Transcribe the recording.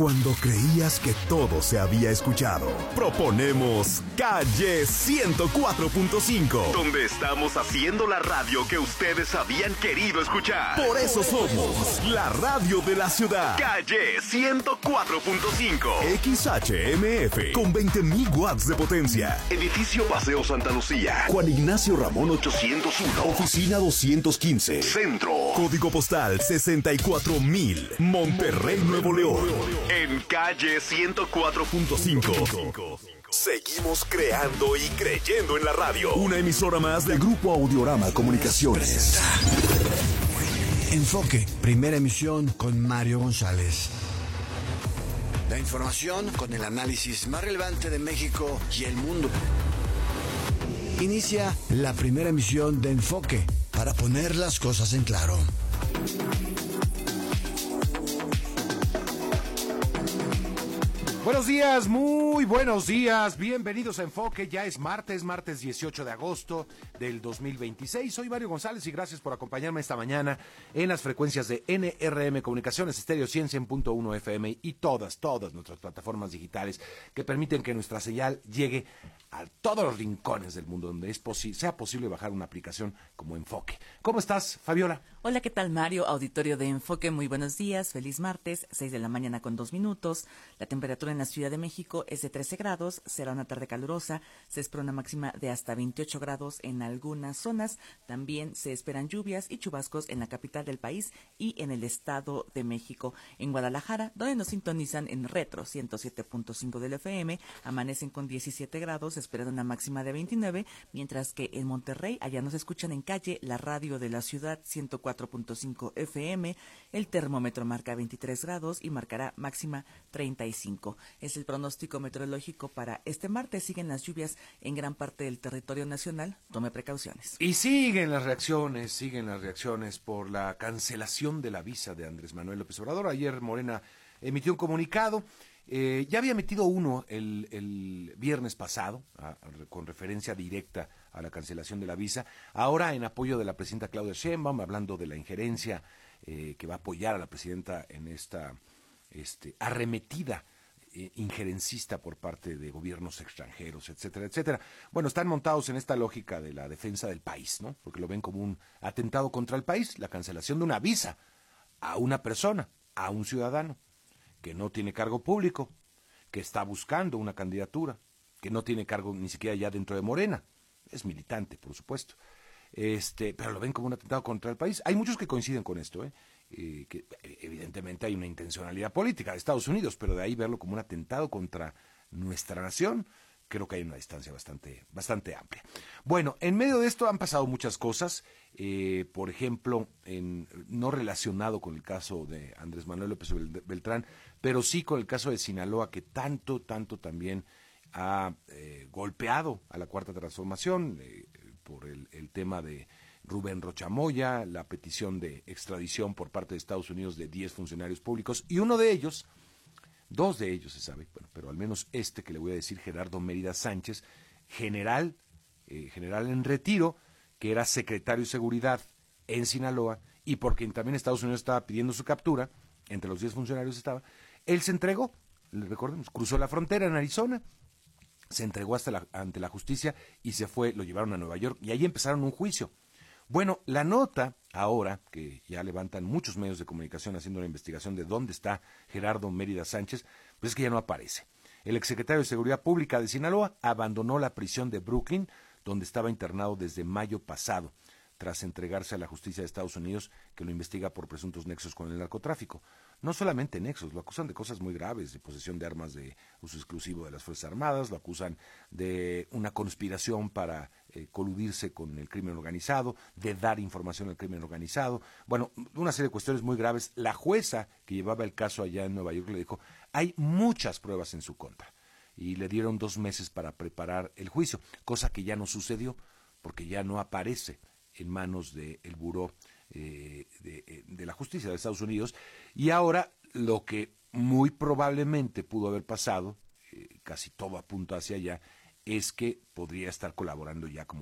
Cuando creías que todo se había escuchado, proponemos Calle 104.5, donde estamos haciendo la radio que ustedes habían querido escuchar. Por eso somos la radio de la ciudad. Calle 104.5, XHMF, con 20,000 watts de potencia. Edificio Paseo Santa Lucía, Juan Ignacio Ramón 801, Oficina 215, Centro. Código postal 64,000, Monterrey, Nuevo León. En Calle 104.5. Seguimos creando y creyendo en la radio. Una emisora más del Grupo Audiorama Comunicaciones. Enfoque, primera emisión con Mario González. La información con el análisis más relevante de México y el mundo. Inicia la primera emisión de Enfoque para poner las cosas en claro. Buenos días, muy buenos días, bienvenidos a Enfoque, ya es martes 18 de agosto del 2026, soy Mario González y gracias por acompañarme esta mañana en las frecuencias de NRM Comunicaciones, Estéreo 100.1 FM y todas nuestras plataformas digitales que permiten que nuestra señal llegue a todos los rincones del mundo donde sea posible bajar una aplicación como Enfoque. ¿Cómo estás, Fabiola? Hola, ¿qué tal, Mario? Auditorio de Enfoque, muy buenos días, feliz martes, 6 de la mañana con 2 minutos. La temperatura en la Ciudad de México es de 13 grados, será una tarde calurosa, se espera una máxima de hasta 28 grados en algunas zonas. También se esperan lluvias y chubascos en la capital del país y en el Estado de México. En Guadalajara, donde nos sintonizan en Retro 107.5 del FM, amanecen con 17 grados, esperan una máxima de 29, mientras que en Monterrey, allá nos escuchan en Calle, la radio de la ciudad 104.5 FM, el termómetro marca 23 grados y marcará máxima 35. Es el pronóstico meteorológico para este martes. Siguen las lluvias en gran parte del territorio nacional. Tome precauciones. Y siguen las reacciones por la cancelación de la visa de Andrés Manuel López Obrador. Ayer Morena emitió un comunicado. Ya había emitido uno el viernes pasado, con referencia directa a la cancelación de la visa. Ahora, en apoyo de la presidenta Claudia Sheinbaum, hablando de la injerencia que va a apoyar a la presidenta en esta arremetida injerencista por parte de gobiernos extranjeros, etcétera, etcétera. Bueno, están montados en esta lógica de la defensa del país, ¿no? Porque lo ven como un atentado contra el país, la cancelación de una visa a una persona, a un ciudadano que no tiene cargo público, que está buscando una candidatura, que no tiene cargo ni siquiera ya dentro de Morena, es militante, por supuesto, pero lo ven como un atentado contra el país. Hay muchos que coinciden con esto, que evidentemente hay una intencionalidad política de Estados Unidos, pero de ahí verlo como un atentado contra nuestra nación, creo que hay una distancia bastante amplia. Bueno, en medio de esto han pasado muchas cosas, por ejemplo, no relacionado con el caso de Andrés Manuel López Beltrán, pero sí con el caso de Sinaloa, que tanto también ha golpeado a la Cuarta Transformación, por el tema de Rubén Rocha Moya, la petición de extradición por parte de Estados Unidos de 10 funcionarios públicos, y dos de ellos se sabe, bueno, pero al menos que le voy a decir, Gerardo Mérida Sánchez, general en retiro, que era secretario de Seguridad en Sinaloa, y por quien también Estados Unidos estaba pidiendo su captura, entre los 10 funcionarios estaba, él se entregó, recordemos, cruzó la frontera en Arizona, se entregó ante la justicia y se fue, lo llevaron a Nueva York, y ahí empezaron un juicio. Bueno, la nota ahora, que ya levantan muchos medios de comunicación haciendo la investigación de dónde está Gerardo Mérida Sánchez, pues es que ya no aparece. El exsecretario de Seguridad Pública de Sinaloa abandonó la prisión de Brooklyn, donde estaba internado desde mayo pasado, tras entregarse a la justicia de Estados Unidos, que lo investiga por presuntos nexos con el narcotráfico. No solamente nexos, lo acusan de cosas muy graves, de posesión de armas de uso exclusivo de las Fuerzas Armadas, lo acusan de una conspiración para coludirse con el crimen organizado, de dar información al crimen organizado, bueno, una serie de cuestiones muy graves. La jueza que llevaba el caso allá en Nueva York le dijo, hay muchas pruebas en su contra, y le dieron 2 meses para preparar el juicio, cosa que ya no sucedió, porque ya no aparece en manos del Buró de la Justicia de Estados Unidos, y ahora lo que muy probablemente pudo haber pasado, casi todo apunta hacia allá, es que podría estar colaborando ya como